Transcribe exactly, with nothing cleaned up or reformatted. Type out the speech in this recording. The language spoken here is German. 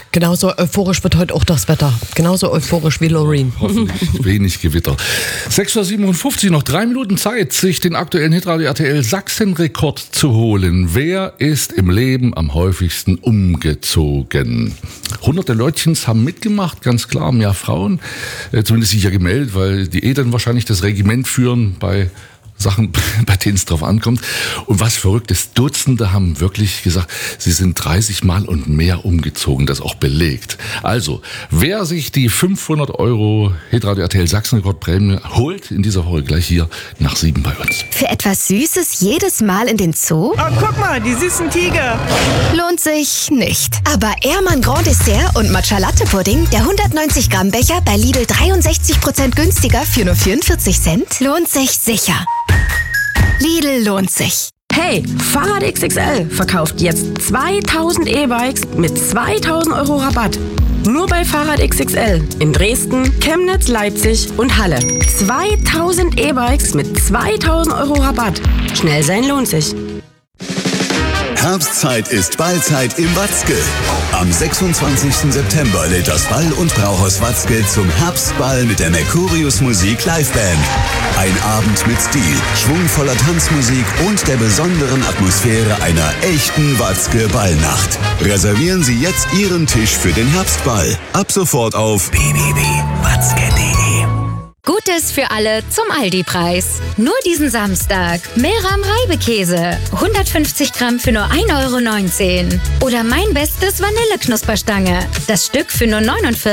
Genauso euphorisch wird heute auch das Wetter. Genauso euphorisch wie Loreen. Hoffentlich wenig Gewitter. sechs Uhr siebenundfünfzig, noch drei Minuten Zeit, sich den aktuellen Hitradio R T L Sachsen-Rekord zu holen. Wer ist im Leben am häufigsten umgezogen? Hunderte Leutchens haben mitgemacht, ganz klar, mehr Frauen. Äh, zumindest sicher gemeldet, weil die eh dann wahrscheinlich das Regiment führen bei Sachen, bei denen es drauf ankommt. Und was Verrücktes, Dutzende haben wirklich gesagt, sie sind dreißig Mal und mehr umgezogen, das auch belegt. Also, wer sich die fünfhundert Euro Hitradio R T L Sachsen-Rekord-Prämie holt, in dieser Woche gleich hier nach sieben bei uns. Für etwas Süßes jedes Mal in den Zoo? Oh, guck mal, die süßen Tiger. Lohnt sich nicht. Aber Ehrmann Grand Dessert und Matcha Latte Pudding, der hundertneunzig Gramm Becher bei Lidl dreiundsechzig Prozent günstiger für nur vierundvierzig Cent, lohnt sich sicher. Lidl lohnt sich. Hey, Fahrrad X X L verkauft jetzt zweitausend E-Bikes mit zweitausend Euro Rabatt. Nur bei Fahrrad X X L in Dresden, Chemnitz, Leipzig und Halle. zweitausend E-Bikes mit zweitausend Euro Rabatt. Schnell sein lohnt sich. Herbstzeit ist Ballzeit im Watzke. Am sechsundzwanzigsten September lädt das Ball- und Brauhaus Watzke zum Herbstball mit der Mercurius Musik Liveband. Ein Abend mit Stil, schwungvoller Tanzmusik und der besonderen Atmosphäre einer echten Watzke-Ballnacht. Reservieren Sie jetzt Ihren Tisch für den Herbstball. Ab sofort auf w w w punkt watzke punkt de. Gutes für alle zum Aldi-Preis. Nur diesen Samstag. Meram Reibekäse. hundertfünfzig Gramm für nur ein Euro neunzehn. Oder mein bestes Vanilleknusperstange. Das Stück für nur neunundvierzig